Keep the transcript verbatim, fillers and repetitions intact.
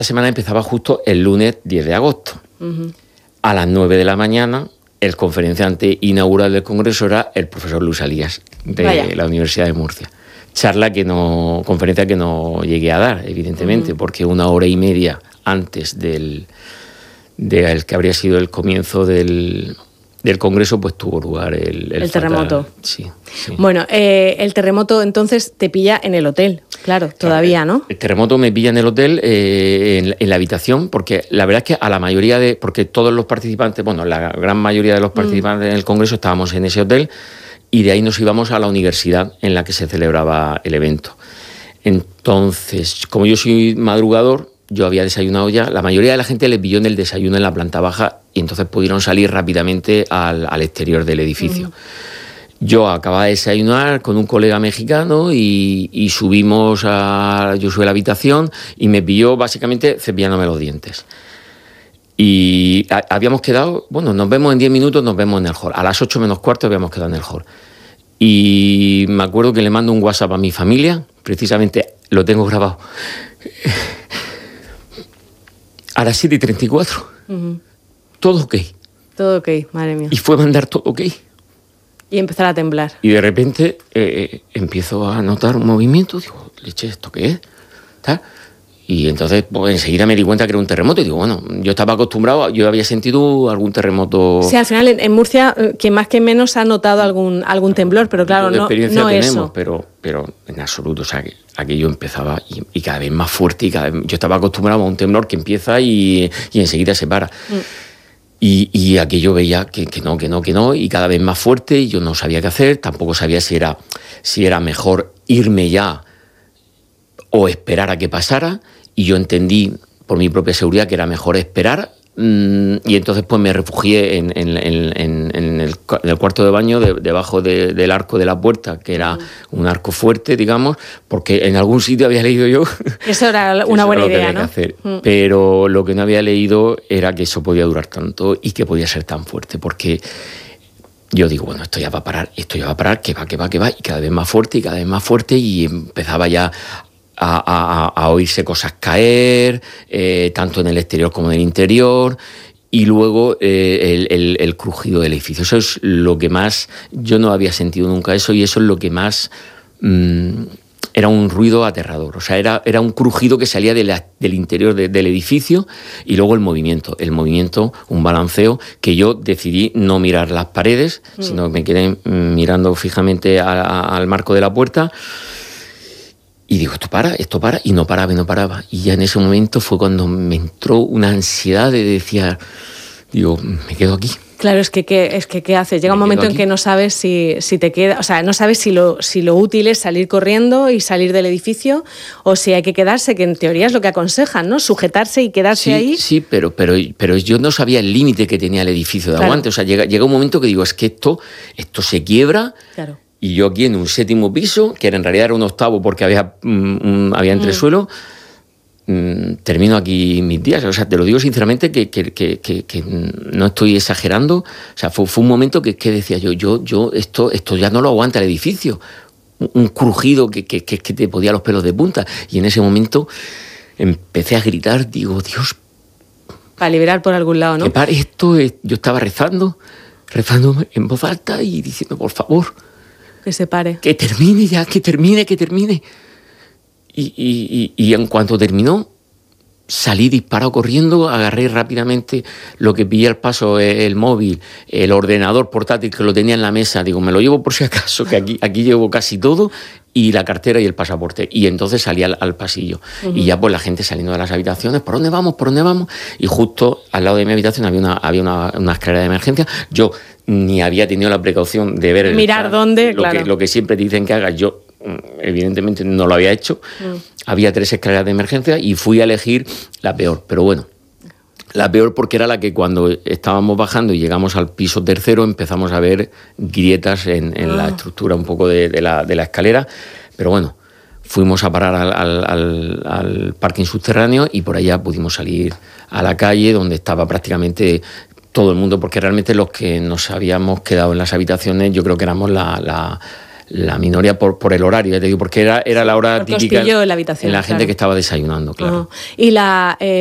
La semana empezaba justo el lunes diez de agosto. Uh-huh. A las nueve de la mañana, el conferenciante inaugural del Congreso era el profesor Luis Alías, de Vaya. la Universidad de Murcia. Charla que no, conferencia que no llegué a dar, evidentemente, uh-huh. porque una hora y media antes del, del que habría sido el comienzo del... del Congreso, pues tuvo lugar el... El, el terremoto. Fatal, sí, sí. Bueno, eh, el terremoto entonces te pilla en el hotel, claro, todavía, ¿no? El, el terremoto me pilla en el hotel, eh, en, en la habitación, porque la verdad es que a la mayoría de... Porque todos los participantes, bueno, la gran mayoría de los participantes mm. en el Congreso estábamos en ese hotel y de ahí nos íbamos a la universidad en la que se celebraba el evento. Entonces, como yo soy madrugador, yo había desayunado ya, la mayoría de la gente le pilló en el desayuno en la planta baja y entonces pudieron salir rápidamente al, al exterior del edificio. Uh-huh. Yo acababa de desayunar con un colega mexicano y, y subimos a... Yo subí a la habitación y me pilló básicamente cepillándome los dientes. Y a, habíamos quedado, bueno, nos vemos en diez minutos, nos vemos en el hall. A las ocho menos cuarto habíamos quedado en el hall. Y me acuerdo que le mando un WhatsApp a mi familia, precisamente lo tengo grabado. A las siete y treinta y cuatro. Uh-huh. Todo ok. Todo ok, madre mía. Y fue mandar todo ok. Y empezar a temblar. Y de repente eh, empiezo a notar un movimiento. Digo, leche, ¿esto qué es? ¿Está? Y entonces pues, enseguida me di cuenta que era un terremoto. Y digo, bueno, yo estaba acostumbrado, yo había sentido algún terremoto... Sí, al final en, en Murcia, quien más que menos ha notado algún, algún temblor, pero claro, no, no tenemos, eso. Pero, pero en absoluto, o sea, que aquello empezaba y, y cada vez más fuerte. Y cada vez, yo estaba acostumbrado a un temblor que empieza y, y enseguida se para. Mm. Y, y aquello veía que, que no, que no, que no, y cada vez más fuerte, y yo no sabía qué hacer, tampoco sabía si era, si era mejor irme ya o esperar a que pasara, y yo entendí por mi propia seguridad que era mejor esperar, mmm, y entonces pues me refugié en, en, en, en, en, el, en el cuarto de baño, de, debajo de, del arco de la puerta, que era un arco fuerte, digamos, porque en algún sitio había leído yo... Eso era una buena idea, ¿no? Hacer. Mm. Pero lo que no había leído era que eso podía durar tanto y que podía ser tan fuerte, porque... Yo digo, bueno, esto ya va a parar, esto ya va a parar, que va, que va, que va, y cada vez más fuerte, y cada vez más fuerte, y empezaba ya... A, a, a oírse cosas caer, eh, tanto en el exterior como en el interior, y luego eh, el, el, el crujido del edificio. Eso es lo que más... Yo no había sentido nunca eso, y eso es lo que más... Mmm, era un ruido aterrador. O sea, era, era un crujido que salía de la, del interior de, del edificio, y luego el movimiento. El movimiento, un balanceo, que yo decidí no mirar las paredes, mm. sino que me quedé mirando fijamente a, a, al marco de la puerta. Y digo, esto para, esto para, y no paraba, y no paraba. Y ya en ese momento fue cuando me entró una ansiedad de decir, digo, me quedo aquí. Claro, es que ¿qué, es que, ¿qué haces? Llega un momento en que no sabes si, si te queda, o sea, no sabes si lo, si lo útil es salir corriendo y salir del edificio, o si hay que quedarse, que en teoría es lo que aconsejan, ¿no? Sujetarse y quedarse sí, ahí. Sí, pero, pero, pero yo no sabía el límite que tenía el edificio de claro. aguante. O sea, llega, llega un momento que digo, es que esto, esto se quiebra. Claro. Y yo aquí en un séptimo piso, que en realidad era un octavo porque había, um, había entresuelo, mm. um, termino aquí mis días. O sea, te lo digo sinceramente que, que, que, que, que no estoy exagerando. O sea, fue, fue un momento que, que decía yo, yo, yo esto, esto ya no lo aguanta el edificio. Un, un crujido que, que, que, que te ponía los pelos de punta. Y en ese momento empecé a gritar, digo, Dios... Para liberar por algún lado, ¿no? Que pare esto. Yo estaba rezando, rezando en voz alta y diciendo, por favor... Que se pare. Que termine ya, que termine, que termine. Y, y, y, y en cuanto terminó, salí disparado corriendo, agarré rápidamente lo que pillé al paso, el móvil, el ordenador portátil que lo tenía en la mesa. Digo, me lo llevo por si acaso, que aquí, aquí llevo casi todo, y la cartera y el pasaporte. Y entonces salí al, al pasillo. Uh-huh. Y ya pues la gente saliendo de las habitaciones, ¿por dónde vamos? ¿Por dónde vamos? Y justo al lado de mi habitación había una, había una, una escalera de emergencia. Yo ni había tenido la precaución de ver... Mirar el, dónde, lo claro. Que, lo que siempre te dicen que hagas, yo evidentemente no lo había hecho. Uh-huh. Había tres escaleras de emergencia y fui a elegir la peor. Pero bueno, la peor porque era la que cuando estábamos bajando y llegamos al piso tercero empezamos a ver grietas en, en oh. la estructura un poco de, de, la, de la escalera. Pero bueno, fuimos a parar al, al, al, al parking subterráneo y por allá pudimos salir a la calle donde estaba prácticamente todo el mundo, porque realmente los que nos habíamos quedado en las habitaciones yo creo que éramos la, la, la minoría por, por el horario, te digo, porque era, era la hora porque típica os pilló en la habitación, en la gente claro. que estaba desayunando, claro. Uh-huh. Y la... Eh,